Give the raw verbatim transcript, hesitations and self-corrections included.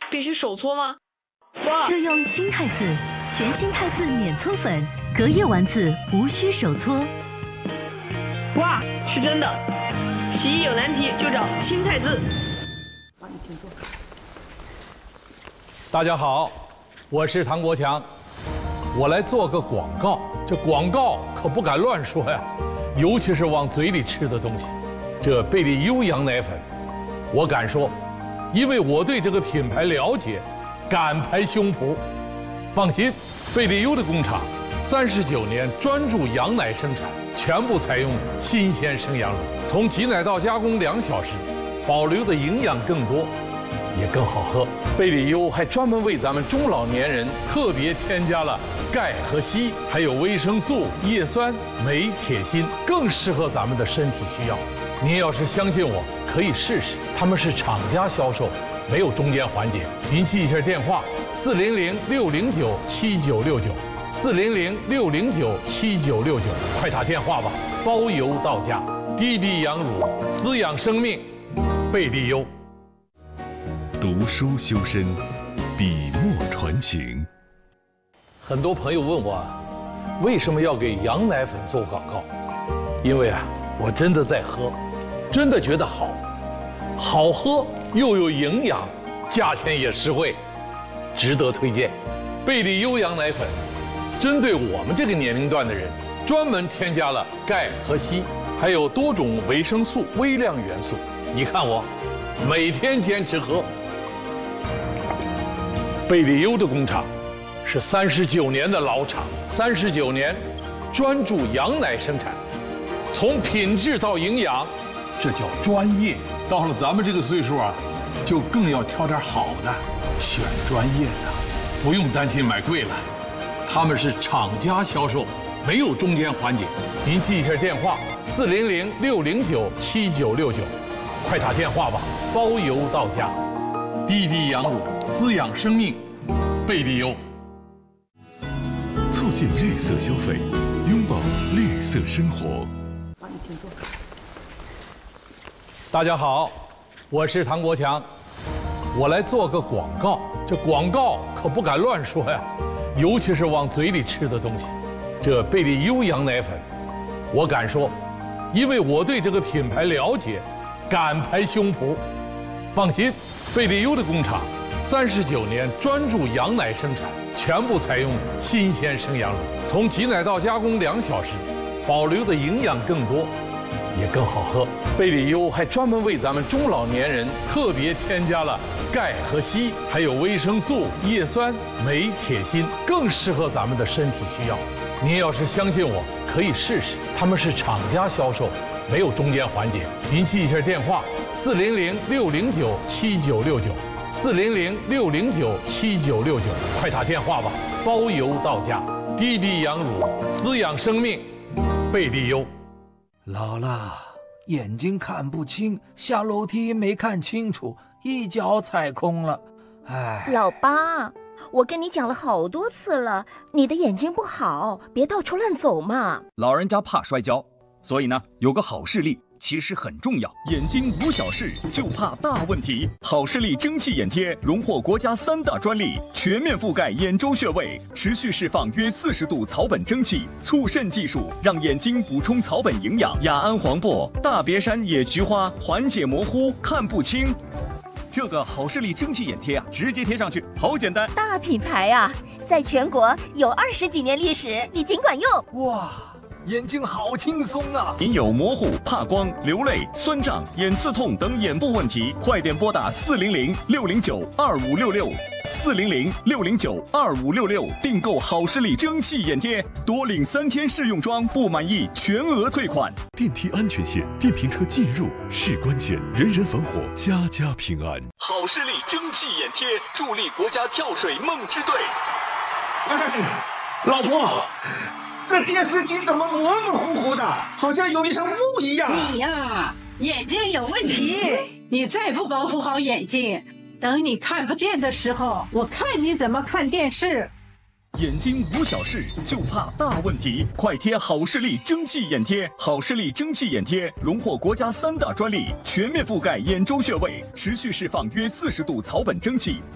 必须手搓吗？哇！ 就用新汰渍，全新汰渍免搓粉，隔夜丸子无需手搓。 哇，是真的！洗衣有难题就找新汰渍。 帮你请坐。 大家好，我是唐国强，我来做个广告。这广告可不敢乱说呀，尤其是往嘴里吃的东西。这贝利优羊奶粉，我敢说，因为我对这个品牌了解，敢拍胸脯。放心，贝利优的工厂三十九年专注羊奶生产，全部采用新鲜生羊乳，从挤奶到加工两小时，保留的营养更多，也更好喝。贝利优还专门为咱们中老年人特别添加了钙和硒，还有维生素、叶酸、镁、铁、锌，更适合咱们的身体需要。您要是相信我，可以试试。他们是厂家销售，没有中间环节。您记一下电话：四零零六零九七九六九，四零零六零九七九六九，快打电话吧，包邮到家。滴滴羊乳，滋养生命，贝利优。 读书修身，笔墨传情。 很多朋友问我，为什么要给羊奶粉做广告？因为啊，我真的在喝，真的觉得好，好喝又有营养，价钱也实惠，值得推荐。贝利优羊奶粉，针对我们这个年龄段的人，专门添加了钙和硒，还有多种维生素、微量元素。你看我，每天坚持喝。贝利优的工厂是三十九年的老厂，三十九年专注羊奶生产，从品质到营养，这叫专业。到了咱们这个岁数啊，就更要挑点好的，选专业的，不用担心买贵了。他们是厂家销售，没有中间环节。您记一下电话：四零零六零九七九六九，快打电话吧，包邮到家。滴滴羊乳，滋养生命，贝利优。 促进绿色消费，拥抱绿色生活。 帮你请坐。 大家好，我是唐国强，我来做个广告。这广告可不敢乱说呀，尤其是往嘴里吃的东西。这贝利优羊奶粉，我敢说，因为我对这个品牌了解，敢拍胸脯。放心，贝利优的工厂三十九年专注羊奶生产，全部采用新鲜生羊乳，从挤奶到加工两小时，保留的营养更多，也更好喝。贝利优还专门为咱们中老年人特别添加了钙和硒，还有维生素、叶酸、镁、铁、锌，更适合咱们的身体需要。您要是相信我，可以试试。他们是厂家销售，没有中间环节。您记一下电话：四零零六零九七九六九，四零零六零九七九六九，快打电话吧，包邮到家。滴滴羊乳，滋养生命，贝利优。 姥姥，眼睛看不清，下楼梯没看清楚，一脚踩空了。哎， 老八，我跟你讲了好多次了，你的眼睛不好，别到处乱走嘛。 老人家怕摔跤，所以呢，有个好视力其实很重要。眼睛无小事，就怕大问题。好视力蒸汽眼贴荣获国家三大专利，全面覆盖眼周穴位，持续释放约四十度草本蒸汽，促渗技术让眼睛补充草本营养。雅安黄柏、大别山野菊花缓解模糊看不清。这个好视力蒸汽眼贴啊，直接贴上去，好简单。 大品牌啊，在全国有二十几年历史，你尽管用。 哇，眼睛好轻松啊！ 您有模糊、怕光、流泪、酸胀、眼刺痛等眼部问题，快点拨打四零零六零九二五六六，四零零六零九二五六六订购好视力蒸汽眼贴，多领三天试用装，不满意全额退款。 电梯安全线，电瓶车进入是关键，人人防火，家家平安。 好视力蒸汽眼贴助力国家跳水梦之队。 哎，老婆，这电视机怎么模模糊糊的，好像有一层雾一样。 你呀，眼睛有问题，你再不保护好眼睛，等你看不见的时候，我看你怎么看电视。 眼睛无小事，就怕大问题。快贴好视力蒸汽眼贴，好视力蒸汽眼贴荣获国家三大专利，全面覆盖眼周穴位，持续释放约四十度草本蒸汽，